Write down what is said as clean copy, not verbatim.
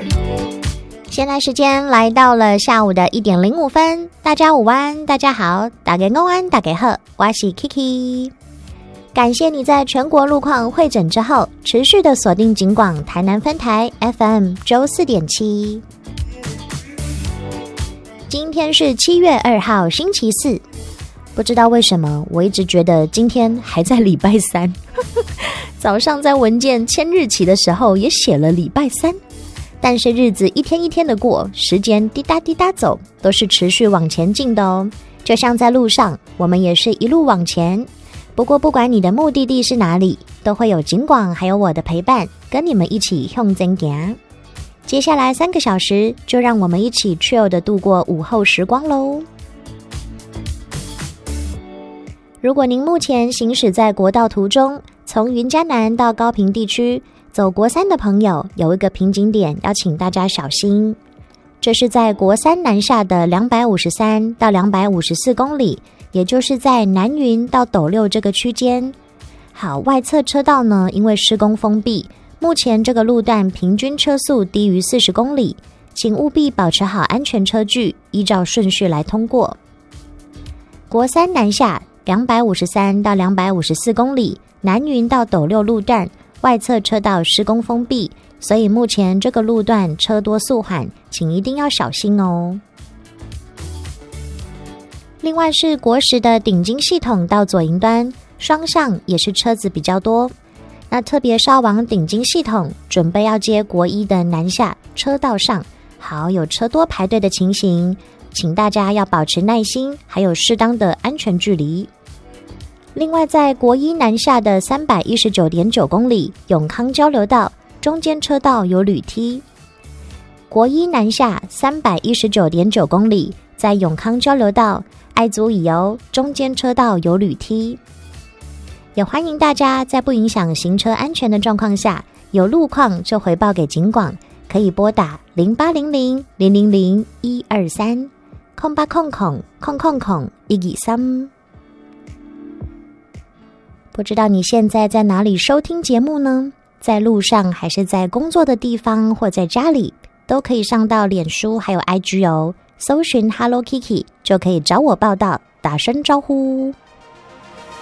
现在时间来到了下午的1点05分，大家午安，大家好，大家午安，大家好，我是 Kiki。感谢你在全国路况汇整之后，持续的锁定警广台南分台 FM 94.7。今天是7月2号星期四，不知道为什么我一直觉得今天还在礼拜三早上在文件签日期的时候也写了礼拜三，但是日子一天一天的过，时间滴答滴答走，都是持续往前进的哦。就像在路上，我们也是一路往前。不过不管你的目的地是哪里，都会有警广还有我的陪伴，跟你们一起向前行。接下来3个小时，就让我们一起 chill 的度过午后时光咯。如果您目前行驶在国道途中，从云嘉南到高屏地区走国三的朋友，有一个瓶颈点要请大家小心。这是在国三南下的253到254公里，也就是在南云到斗六这个区间。好，外侧车道呢，因为施工封闭，目前这个路段平均车速低于40公里，请务必保持好安全车距，依照顺序来通过。国三南下253到254公里，南云到斗六路段外侧车道施工封闭，所以目前这个路段车多速缓，请一定要小心哦。另外是国10的顶金系统到左营端，双向也是车子比较多。那特别是要往顶金系统准备要接国1的南下车道上，好有车多排队的情形，请大家要保持耐心，还有适当的安全距离。另外在国1南下的319.9公里永康交流道，中间车道有履梯。国1南下319.9公里，在永康交流道爱足以哦，中间车道有履梯。也欢迎大家在不影响行车安全的状况下，有路况就回报给警广，可以拨打0800-000-123 0800-123。不知道你现在在哪里收听节目呢？在路上还是在工作的地方或在家里，都可以上到脸书还有 IG 哦，搜寻 Hello Kiki 就可以找我报道，打声招呼。